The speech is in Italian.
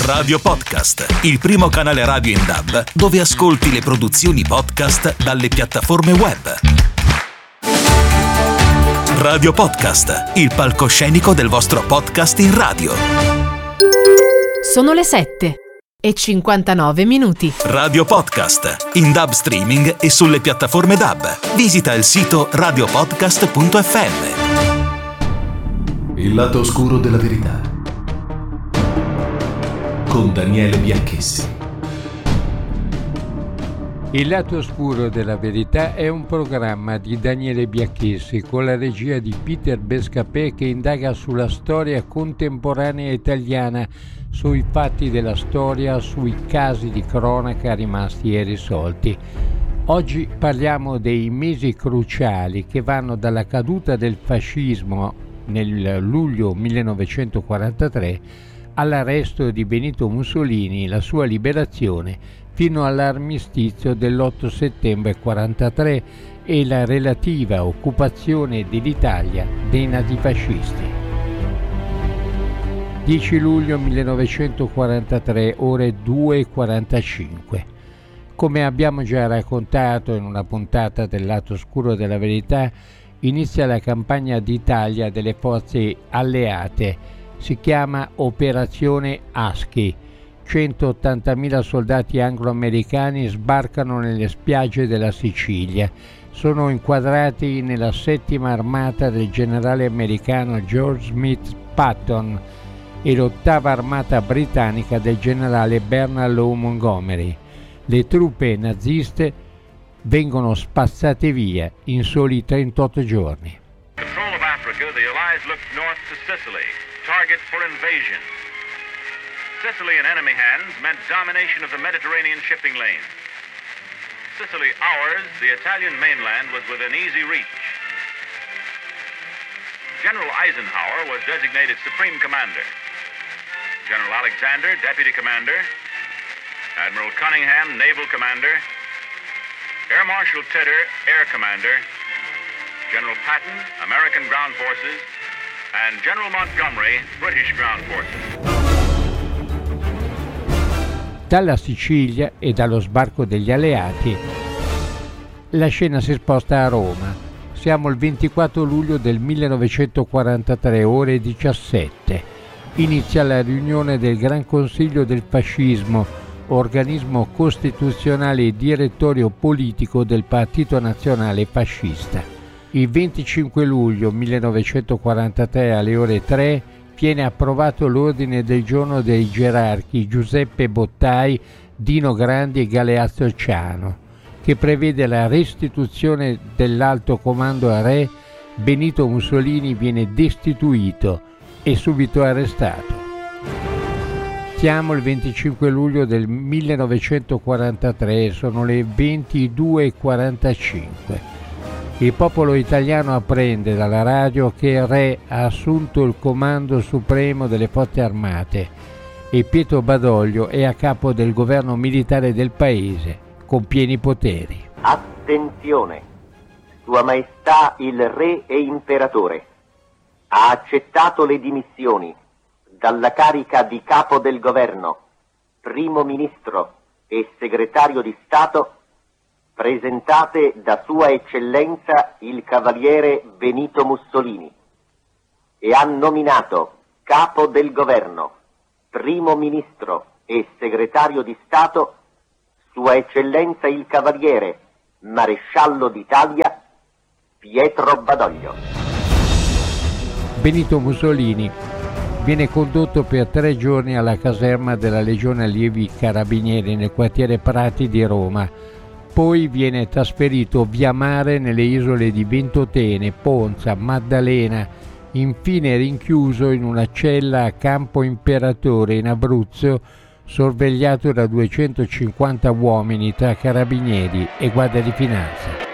Radio Podcast, il primo canale radio in DAB dove ascolti le produzioni podcast dalle piattaforme web. Radio Podcast, il palcoscenico del vostro podcast in radio. Sono le 7:59. Radio Podcast, in DAB streaming e sulle piattaforme DAB. Visita il sito radiopodcast.fm. Il lato oscuro della verità. Con Daniele Bianchessi. Il lato oscuro della verità è un programma di Daniele Bianchessi con la regia di Peter Bescapè che indaga sulla storia contemporanea italiana, sui fatti della storia, sui casi di cronaca rimasti irrisolti. Oggi parliamo dei mesi cruciali che vanno dalla caduta del fascismo nel luglio 1943 all'arresto di Benito Mussolini, la sua liberazione, fino all'armistizio dell'8 settembre 1943 e la relativa occupazione dell'Italia dei nazifascisti. 10 luglio 1943, ore 2:45. Come abbiamo già raccontato in una puntata del lato oscuro della verità, inizia la campagna d'Italia delle forze alleate. Si chiama Operazione Husky. 180.000 soldati anglo-americani sbarcano nelle spiagge della Sicilia. Sono inquadrati nella 7ª armata del generale americano George Smith Patton e l'8ª armata britannica del generale Bernard Law Montgomery. Le truppe naziste vengono spazzate via in soli 38 giorni. Control of Africa, the Allies looked north to Sicily. Target for invasion. Sicily in enemy hands meant domination of the Mediterranean shipping lanes. Sicily ours, the Italian mainland, was within easy reach. General Eisenhower was designated Supreme Commander. General Alexander, Deputy Commander. Admiral Cunningham, Naval Commander. Air Marshal Tedder, Air Commander. General Patton, American Ground Forces. And General Montgomery, British Ground Forces. Dalla Sicilia e dallo sbarco degli alleati, la scena si sposta a Roma. Siamo il 24 luglio del 1943, ore 17. Inizia la riunione del Gran Consiglio del Fascismo, organismo costituzionale e direttorio politico del Partito Nazionale Fascista. Il 25 luglio 1943 alle ore 3 viene approvato l'ordine del giorno dei gerarchi Giuseppe Bottai, Dino Grandi e Galeazzo Ciano, che prevede la restituzione dell'alto comando a re. Benito Mussolini viene destituito e subito arrestato. Siamo il 25 luglio del 1943, sono le 22:45. Il popolo italiano apprende dalla radio che il re ha assunto il comando supremo delle forze armate e Pietro Badoglio è a capo del governo militare del paese con pieni poteri. Attenzione! Sua Maestà il Re e Imperatore ha accettato le dimissioni dalla carica di capo del governo, primo ministro e segretario di Stato presentate da Sua Eccellenza il Cavaliere Benito Mussolini e ha nominato capo del governo, primo ministro e segretario di Stato Sua Eccellenza il Cavaliere Maresciallo d'Italia Pietro Badoglio. Benito Mussolini viene condotto per 3 giorni alla caserma della Legione Allievi Carabinieri nel quartiere Prati di Roma. Poi viene trasferito via mare nelle isole di Ventotene, Ponza, Maddalena, infine rinchiuso in una cella a Campo Imperatore in Abruzzo, sorvegliato da 250 uomini tra carabinieri e guardia di finanza.